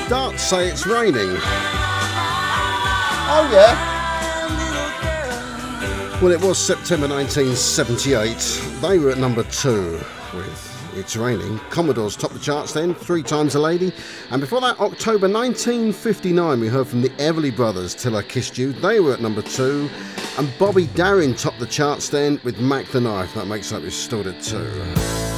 Start Say It's Raining. Oh yeah. Well, it was September 1978. They were at number 2 with It's Raining. Commodores topped the charts then, 3 Times a Lady. And before that, October 1959, we heard from the Everly Brothers, Till I Kissed You. They were at number 2. And Bobby Darin topped the charts then with Mac the Knife. That makes up his stood at 2.